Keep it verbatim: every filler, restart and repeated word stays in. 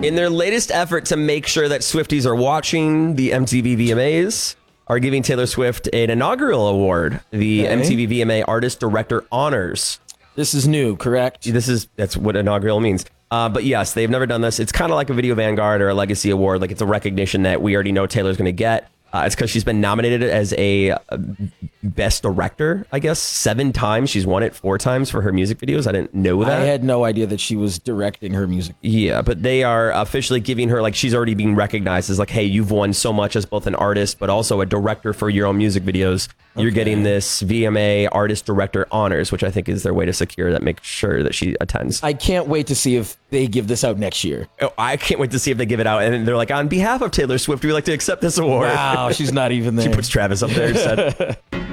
In their latest effort to make sure that Swifties are watching, the M T V V M As are giving Taylor Swift an inaugural award, the Okay. M T V V M A Artist Director Honors. This is new, correct? This is that's what inaugural means. Uh, but yes, they've never done this. It's kind of like a Video Vanguard or a Legacy Award. Like it's a recognition that we already know Taylor's going to get. Uh, it's because she's been nominated as a, a Best Director, I guess, seven times. She's won it four times for her music videos. I didn't know that. I had no idea that she was directing her music. Yeah, but they are officially giving her, like, she's already being recognized as, like, hey, you've won so much as both an artist, but also a director for your own music videos. You're Okay. getting this V M A Artist Director Honors, which I think is their way to secure that, make sure that she attends. I can't wait to see if they give this out next year. Oh, I can't wait to see if they give it out. And they're like, on behalf of Taylor Swift, we'd like to accept this award. Wow, she's not even there. She puts Travis up there instead.